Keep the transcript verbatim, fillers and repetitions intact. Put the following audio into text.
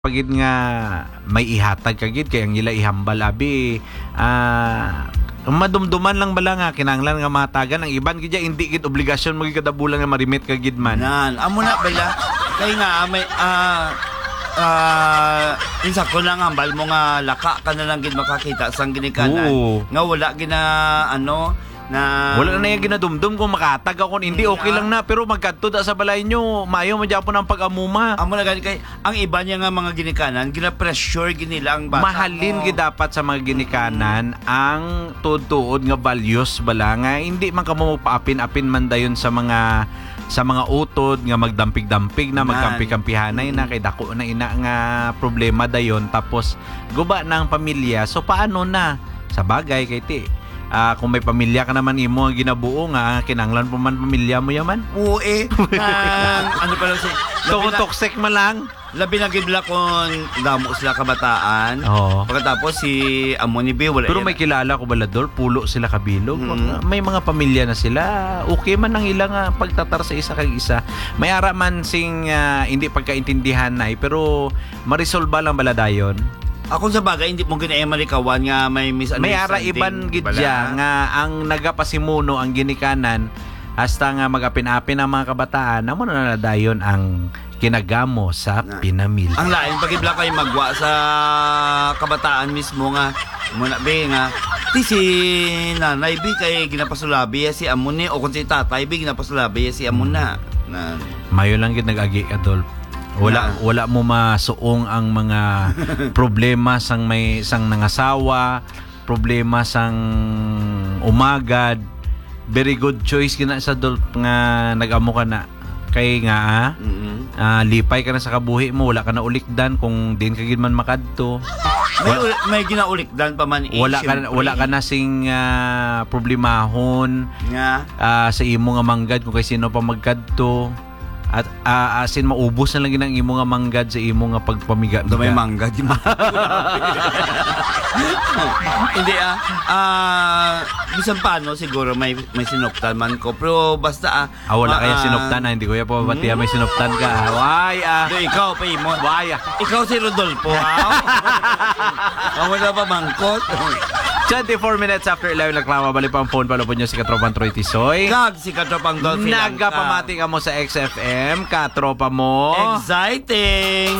pagid nga may ihatag kagid kay ang ila ihambal abi ah madumduman lang bala nga kinahanglan nga matagan ang iban gid hindi gid obligasyon mo gid kada bulan nga marimit kagid man nan amo na bala kay nga may ah ah insa ko lang hambal mo nga laka ka na lang gid makakita sang ginikanan Oo. nga wala gina ano na wala na yung ginadumdum kung makatag ako hindi okay lang na pero magkadto da sa balay nyo mayo mo gyapon ang pag-amuma amo na gani kay ang iba niya nga mga ginikanan gina-pressure ginila ang bata mahalin mo. gid dapat sa mga ginikanan ang tuod-tuod nga values bala nga hindi man kamo paapin-apin man dayon sa mga sa mga utod nga magdampig-dampig na magkampi-kampihanay na kay dako na ina nga problema dayon tapos guba na ang pamilya so paano na sa bagay kay ti Ah, kung may pamilya ka naman imo ang ginabuo nga kinanglan pa man pamilya mo yaman. Oo eh. Ang ano pa lang si So toxic man lang. Labi na gid la kon damo sila kabataan. Oo. Pagkatapos si Amoni B wala. Pero may kilala ko balador, pulo sila kabilog. Mm-hmm. May mga pamilya na sila. Okay man ang ilang uh, pagtatar sa isa kag isa. May ara man sing uh, hindi pagkaintindihan nay pero maresolba lang baladayon. Ako sa bagay hindi mo ginaya malikawan nga may misunderstanding. May ara iban gidya nga ang nagapasimuno ang ginikanan hasta nga magapin-apin ang mga kabataan amo na nadayon ang kinagamo sa na. pinamilya. Ang lain pagibla kay magwa sa kabataan mismo nga muna be nga ti si nanay bi kay ginapasulabi si Amon ni o kun si tatay bi ginapasulabi si Amon na. na. Mayo lang gid nag-agi Adolf. Wala na. Wala mo masuong ang mga problema sang may sang nangasawa, problema sang umagad. Very good choice kina sa Adolf nga nag-amo ka na. Kay nga Mm-hmm. uh, lipay ka na sa kabuhi mo, wala ka na ulikdan kung din ka gid man makadto. May, may ginaulikdan pa man eh, wala ka syempre. wala ka na sing uh, problemahon nga uh, sa imo nga manggad kung kay sino pa magkadto. At uh, asin maubos na lang ginang imo nga manggad sa imo nga pagpamiga. Do may mangga di ma. Hindi ah. Ah, bisan paano siguro may may sinuptan man ko pero basta ah. Ah, wala ah, kaya sinuptan na hindi ko ya pa batiya may sinuptan ka. Why ah. Do ikaw pa imo. Why ah. Ikaw si Rodolfo. Ah. Ang wala pa mangkot. twenty-four minutes after eleven naklama balik pa ang phone palupon nyo si Katropang Troy Tisoy. Kag si Katropang Dolphin. Nagapamati ka mo sa X F M, Katropa mo. Exciting.